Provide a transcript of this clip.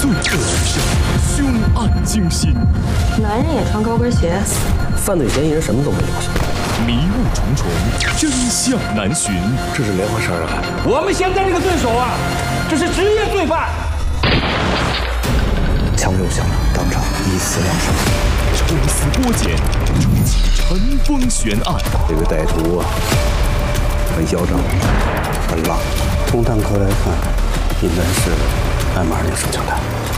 恶不胜，凶案惊心。 男人也穿高跟鞋。 犯罪嫌疑人什么都没留下。 迷雾重重，真相难寻。 这是连环杀人案。 我们现在这个对手啊，这是职业罪犯。 枪又响了，当场一死两伤。 抽丝剥茧，重启尘封悬案。 这个歹徒啊，很嚣张，很浪。 从弹壳来看，应该是M20手枪弹。